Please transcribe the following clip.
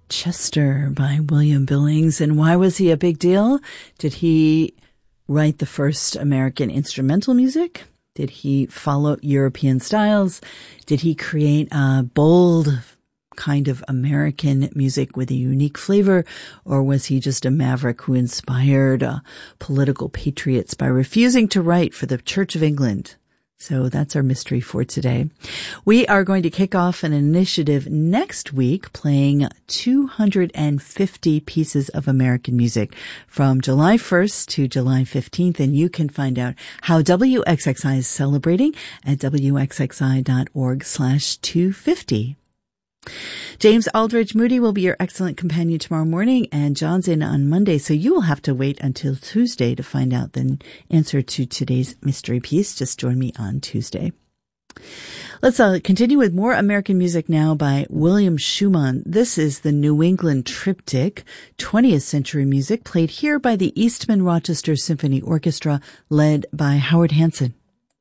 Chester by William Billings. And why was he a big deal? Did he write the first American instrumental music? Did he follow European styles? Did he create a bold kind of American music with a unique flavor? Or was he just a maverick who inspired political patriots by refusing to write for the Church of England? So that's our mystery for today. We are going to kick off an initiative next week playing 250 pieces of American music from July 1st to July 15th. And you can find out how WXXI is celebrating at wxxi.org/250. James Aldridge Moody will be your excellent companion tomorrow morning, and John's in on Monday, so you will have to wait until Tuesday to find out the answer to today's mystery piece. Just join me on Tuesday. Let's continue with more American music now by William Schumann. This is the New England Triptych, 20th century music played here by the Eastman Rochester Symphony Orchestra, led by Howard Hanson.